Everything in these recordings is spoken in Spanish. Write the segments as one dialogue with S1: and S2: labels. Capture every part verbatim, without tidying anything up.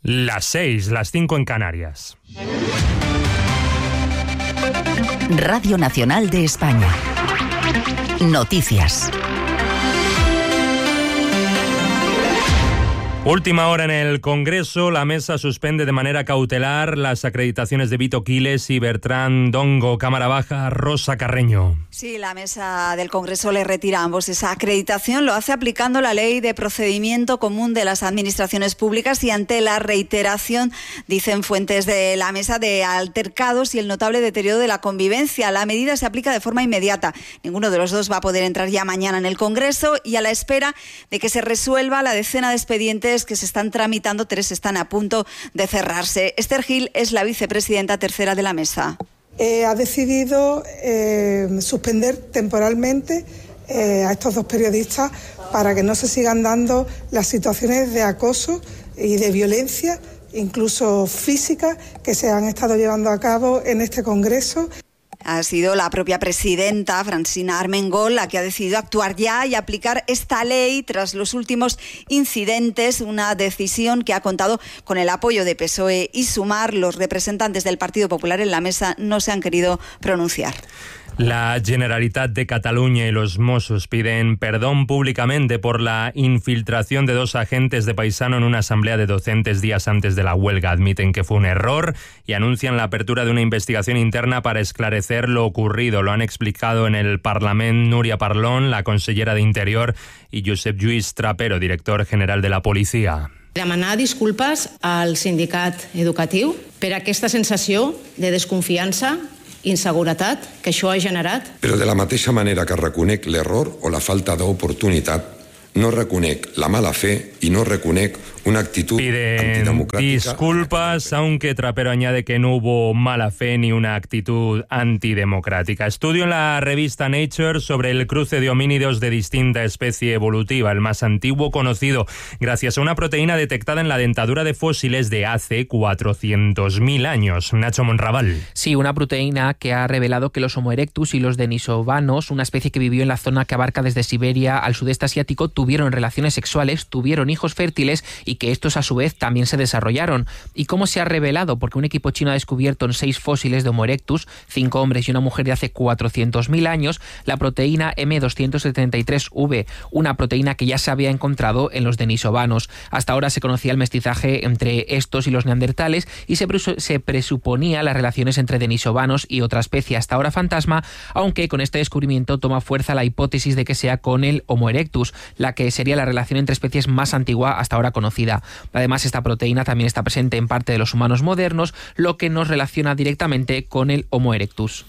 S1: Las seis, las cinco en Canarias.
S2: Radio Nacional de España. Noticias.
S1: Última hora en el Congreso. La mesa suspende de manera cautelar las acreditaciones de Vito Quiles y Bertrán Dongo. Cámara baja, Rosa Carreño.
S3: Sí, la mesa del Congreso le retira a ambos esa acreditación. Lo hace aplicando la Ley de Procedimiento Común de las Administraciones Públicas y ante la reiteración, dicen fuentes de la mesa, de altercados y el notable deterioro de la convivencia. La medida se aplica de forma inmediata. Ninguno de los dos va a poder entrar ya mañana en el Congreso y a la espera de que se resuelva la decena de expedientes que se están tramitando, tres están a punto de cerrarse. Esther Gil es la vicepresidenta tercera de la mesa.
S4: Eh, ha decidido eh, suspender temporalmente eh, a estos dos periodistas para que no se sigan dando las situaciones de acoso y de violencia, incluso física, que se han estado llevando a cabo en este Congreso.
S3: Ha sido la propia presidenta, Francina Armengol, la que ha decidido actuar ya y aplicar esta ley tras los últimos incidentes, una decisión que ha contado con el apoyo de P S O E y Sumar. Los representantes del Partido Popular en la mesa no se han querido pronunciar.
S1: La Generalitat de Cataluña y los Mossos piden perdón públicamente por la infiltración de dos agentes de Paisano en una asamblea de docentes días antes de la huelga. Admiten que fue un error y anuncian la apertura de una investigación interna para esclarecer lo ocurrido. Lo han explicado en el Parlament Núria Parlon, la consellera de Interior, y Josep Lluís Trapero, director general de la Policia.
S5: Demanar disculpes al sindicat educatiu per aquesta sensació de desconfiança, inseguretat que això ha generat.
S6: Però de la mateixa manera que reconec l'error o la falta d'oportunitat, no reconec la mala fe y no reconec una actitud antidemocrática.
S1: Disculpas, aunque Trapero añade que no hubo mala fe ni una actitud antidemocrática. Estudio en la revista Nature sobre el cruce de homínidos de distinta especie evolutiva, el más antiguo conocido, gracias a una proteína detectada en la dentadura de fósiles de hace cuatrocientos mil años. Nacho Monraval.
S7: Sí, una proteína que ha revelado que los Homo erectus y los denisovanos, una especie que vivió en la zona que abarca desde Siberia al sudeste asiático, tuvieron relaciones sexuales, tuvieron hijos fértiles y que estos a su vez también se desarrollaron. ¿Y cómo se ha revelado? Porque un equipo chino ha descubierto en seis fósiles de Homo erectus, cinco hombres y una mujer de hace cuatrocientos mil años, la proteína eme doscientos setenta y tres ve, una proteína que ya se había encontrado en los denisovanos. Hasta ahora se conocía el mestizaje entre estos y los neandertales y se, presu- se presuponía las relaciones entre denisovanos y otra especie, hasta ahora fantasma, aunque con este descubrimiento toma fuerza la hipótesis de que sea con el Homo erectus, la que sería la relación entre especies más antigua hasta ahora conocida. Además, esta proteína también está presente en parte de los humanos modernos, lo que nos relaciona directamente con el Homo erectus.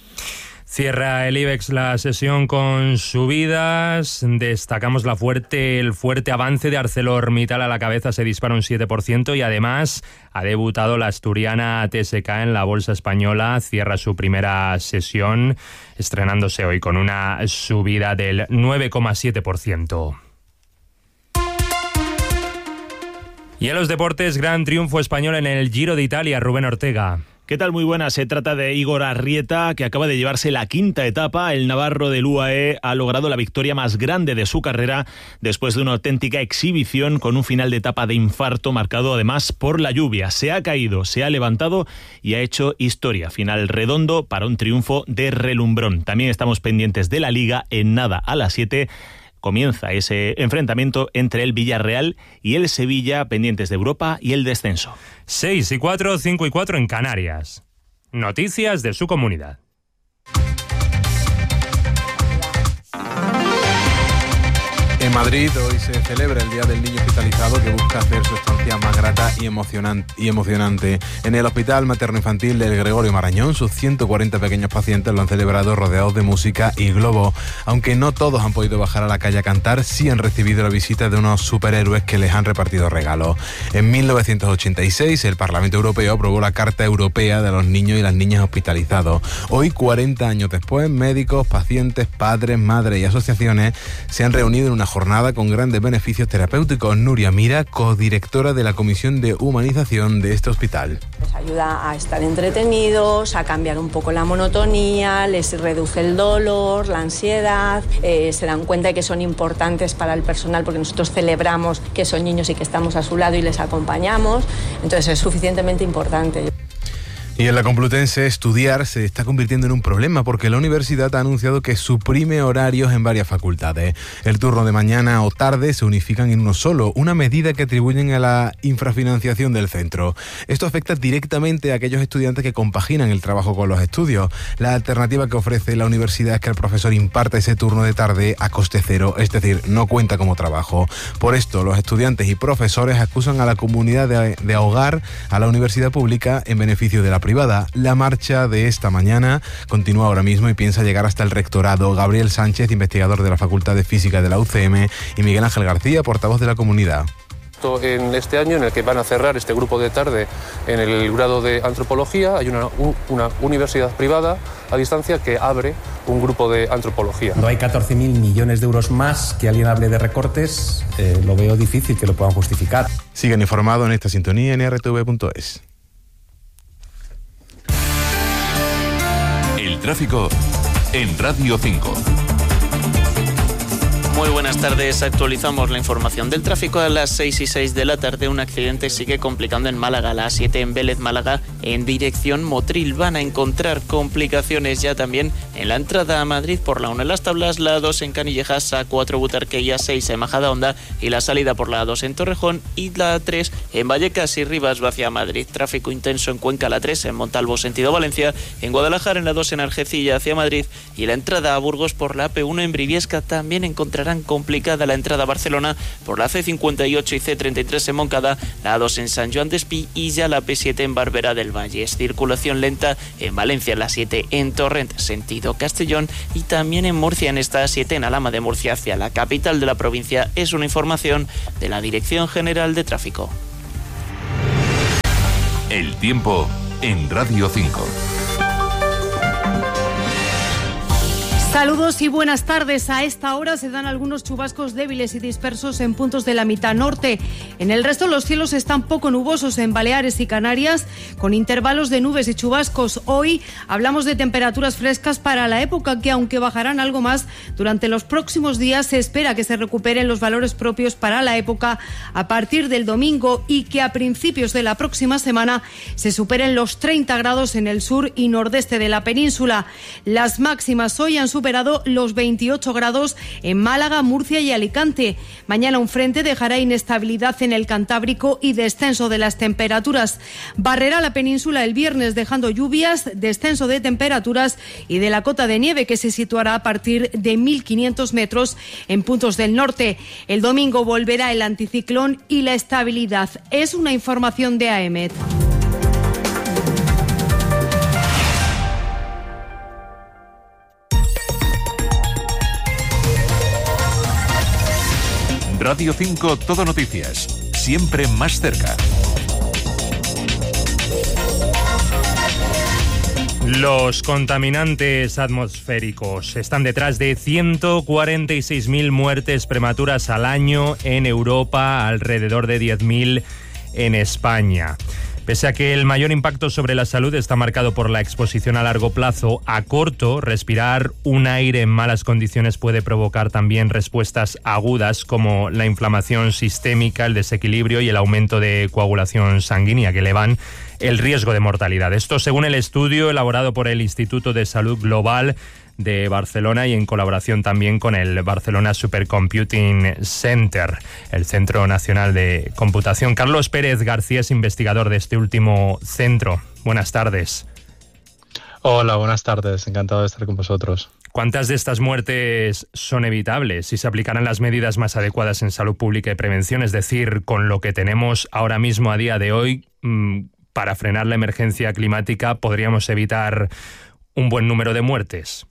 S1: Cierra el IBEX la sesión con subidas. Destacamos la fuerte, el fuerte avance de ArcelorMittal. A la cabeza se dispara un siete por ciento y además ha debutado la asturiana T S K en la bolsa española. Cierra su primera sesión estrenándose hoy con una subida del nueve coma siete por ciento. Y en los deportes, gran triunfo español en el Giro de Italia. Rubén Ortega.
S8: ¿Qué tal? Muy buena. Se trata de Igor Arrieta, que acaba de llevarse la quinta etapa. El navarro del U A E ha logrado la victoria más grande de su carrera después de una auténtica exhibición con un final de etapa de infarto marcado además por la lluvia. Se ha caído, se ha levantado y ha hecho historia. Final redondo para un triunfo de relumbrón. También estamos pendientes de la Liga. En nada, a las siete comienza ese enfrentamiento entre el Villarreal y el Sevilla, pendientes de Europa y el descenso.
S1: seis y cuatro, cinco y cuatro en Canarias. Noticias de su comunidad.
S9: En Madrid hoy se celebra el Día del Niño Hospitalizado, que busca hacer su estancia más grata y emocionante. Y emocionante. En el Hospital Materno-Infantil del Gregorio Marañón, sus ciento cuarenta pequeños pacientes lo han celebrado rodeados de música y globos. Aunque no todos han podido bajar a la calle a cantar, sí han recibido la visita de unos superhéroes que les han repartido regalos. En mil novecientos ochenta y seis, el Parlamento Europeo aprobó la Carta Europea de los Niños y las Niñas Hospitalizados. Hoy, cuarenta años después, médicos, pacientes, padres, madres y asociaciones se han reunido en una jornada jornada con grandes beneficios terapéuticos. Nuria Mira, codirectora de la Comisión de Humanización de este hospital.
S10: Les ayuda a estar entretenidos, a cambiar un poco la monotonía, les reduce el dolor, la ansiedad, eh, se dan cuenta de que son importantes para el personal porque nosotros celebramos que son niños y que estamos a su lado y les acompañamos, entonces es suficientemente importante.
S9: Y en la Complutense estudiar se está convirtiendo en un problema porque la universidad ha anunciado que suprime horarios en varias facultades. El turno de mañana o tarde se unifican en uno solo, una medida que atribuyen a la infrafinanciación del centro. Esto afecta directamente a aquellos estudiantes que compaginan el trabajo con los estudios. La alternativa que ofrece la universidad es que el profesor imparta ese turno de tarde a coste cero, es decir, no cuenta como trabajo. Por esto, los estudiantes y profesores acusan a la comunidad de, de ahogar a la universidad pública en beneficio de la privada. La marcha de esta mañana continúa ahora mismo y piensa llegar hasta el rectorado. Gabriel Sánchez, investigador de la Facultad de Física de la U C M, y Miguel Ángel García, portavoz de la comunidad.
S11: En este año en el que van a cerrar este grupo de tarde en el grado de antropología, hay una, un, una universidad privada a distancia que abre un grupo de antropología.
S12: Cuando hay catorce mil millones de euros más, que alguien hable de recortes, eh, lo veo difícil que lo puedan justificar.
S9: Sigan informados en esta sintonía en r t v punto es.
S13: El tráfico en Radio cinco.
S14: Muy buenas tardes, actualizamos la información del tráfico a las seis y seis de la tarde. Un accidente sigue complicando en Málaga, a las siete en Vélez, Málaga, en dirección Motril. Van a encontrar complicaciones ya también en la entrada a Madrid por la uno en Las Tablas, la dos en Canillejas, a cuatro Butarqueya, seis en Majadahonda y la salida por la dos en Torrejón y la tres en Vallecas y Rivas hacia Madrid. Tráfico intenso en Cuenca, la tres en Montalvo sentido Valencia, en Guadalajara en la dos en Argecilla hacia Madrid y la entrada a Burgos por la A P uno en Briviesca. También encontrarán complicada la entrada a Barcelona por la C cincuenta y ocho y C treinta y tres en Moncada, la A dos en San Joan d'Espí y ya la P siete en Barberá del Valle. Circulación lenta en Valencia, la siete en Torrent sentido Castellón y también en Murcia en esta A siete en Alhama de Murcia hacia la capital de la provincia. Es una información de la Dirección General de Tráfico.
S13: El tiempo en Radio cinco.
S15: Saludos y buenas tardes. A esta hora se dan algunos chubascos débiles y dispersos en puntos de la mitad norte. En el resto los cielos están poco nubosos en Baleares y Canarias, con intervalos de nubes y chubascos. Hoy hablamos de temperaturas frescas para la época que, aunque bajarán algo más, durante los próximos días se espera que se recuperen los valores propios para la época a partir del domingo y que a principios de la próxima semana se superen los treinta grados en el sur y nordeste de la península. Las máximas hoy han superado los veintiocho grados en Málaga, Murcia y Alicante. Mañana un frente dejará inestabilidad en el Cantábrico y descenso de las temperaturas. Barrerá la península el viernes dejando lluvias, descenso de temperaturas y de la cota de nieve que se situará a partir de mil quinientos metros en puntos del norte. El domingo volverá el anticiclón y la estabilidad. Es una información de A E M E T.
S13: Radio cinco Todo Noticias, siempre más cerca.
S1: Los contaminantes atmosféricos están detrás de ciento cuarenta y seis mil muertes prematuras al año en Europa, alrededor de diez mil en España. Pese a que el mayor impacto sobre la salud está marcado por la exposición a largo plazo, a corto, respirar un aire en malas condiciones puede provocar también respuestas agudas como la inflamación sistémica, el desequilibrio y el aumento de coagulación sanguínea que elevan el riesgo de mortalidad. Esto según el estudio elaborado por el Instituto de Salud Global de Barcelona y en colaboración también con el Barcelona Supercomputing Center, el Centro Nacional de Computación. Carlos Pérez García es investigador de este último centro. Buenas tardes.
S16: Hola, buenas tardes. Encantado de estar con vosotros.
S1: ¿Cuántas de estas muertes son evitables si se aplicaran las medidas más adecuadas en salud pública y prevención? Es decir, con lo que tenemos ahora mismo a día de hoy, mmm, para frenar la emergencia climática, ¿podríamos evitar un buen número de muertes?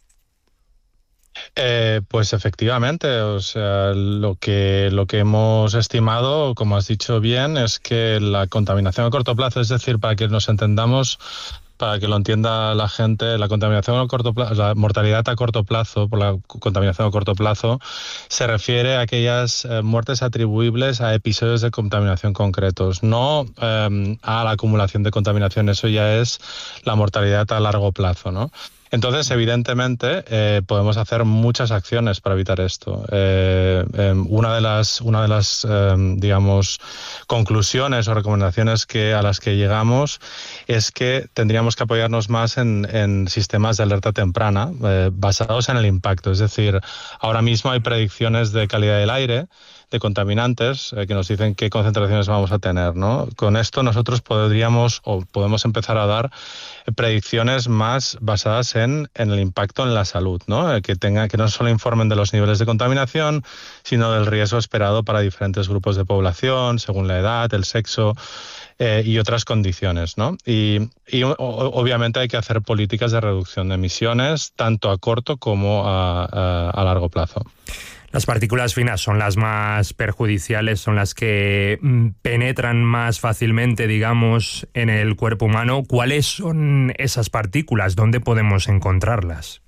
S16: Eh, pues efectivamente, o sea, lo que, lo que hemos estimado, como has dicho bien, es que la contaminación a corto plazo, es decir, para que nos entendamos, para que lo entienda la gente, la contaminación a corto plazo, la mortalidad a corto plazo por la contaminación a corto plazo se refiere a aquellas eh, muertes atribuibles a episodios de contaminación concretos, no eh, a la acumulación de contaminación. Eso ya es la mortalidad a largo plazo, ¿no? Entonces, evidentemente, eh, podemos hacer muchas acciones para evitar esto. Eh, eh, una de las, una de las eh, digamos, conclusiones o recomendaciones que, a las que llegamos es que tendríamos que apoyarnos más en, en sistemas de alerta temprana eh, basados en el impacto. Es decir, ahora mismo hay predicciones de calidad del aire, de contaminantes, eh, que nos dicen qué concentraciones vamos a tener, ¿no? Con esto nosotros podríamos o podemos empezar a dar predicciones más basadas en, en el impacto en la salud, ¿no? Eh, que tenga, que no solo informen de los niveles de contaminación, sino del riesgo esperado para diferentes grupos de población, según la edad, el sexo eh, y otras condiciones, ¿no? Y, y o, obviamente hay que hacer políticas de reducción de emisiones, tanto a corto como a, a, a largo plazo.
S1: Las partículas finas son las más perjudiciales, son las que penetran más fácilmente, digamos, en el cuerpo humano. ¿Cuáles son esas partículas? ¿Dónde podemos encontrarlas?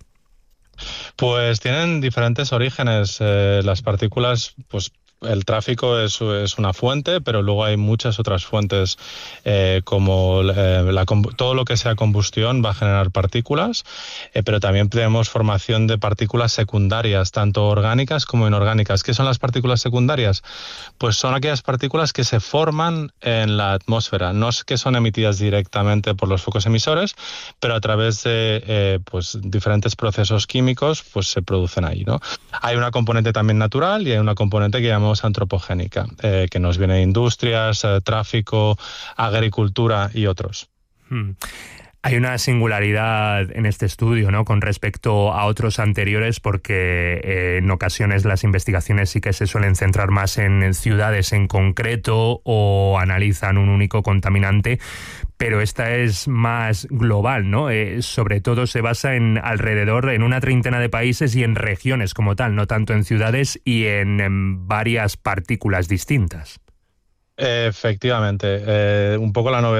S16: Pues tienen diferentes orígenes. Eh, las partículas, pues el tráfico es, es una fuente, pero luego hay muchas otras fuentes, eh, como eh, la, todo lo que sea combustión va a generar partículas, eh, pero también tenemos formación de partículas secundarias, tanto orgánicas como inorgánicas. ¿Qué son las partículas secundarias? Pues son aquellas partículas que se forman en la atmósfera, no es que son emitidas directamente por los focos emisores, pero a través de eh, pues, diferentes procesos químicos pues, se producen ahí, ¿no? Hay una componente también natural y hay una componente que llamamos antropogénica, eh, que nos viene de industrias, eh, tráfico, agricultura y otros.
S1: Hmm. Hay una singularidad en este estudio, ¿no?, con respecto a otros anteriores, porque eh, en ocasiones las investigaciones sí que se suelen centrar más en ciudades en concreto o analizan un único contaminante, pero esta es más global, ¿no? Eh, sobre todo se basa en alrededor, en una treintena de países y en regiones como tal, no tanto en ciudades y en, en varias partículas distintas.
S16: Efectivamente, eh, un poco la novedad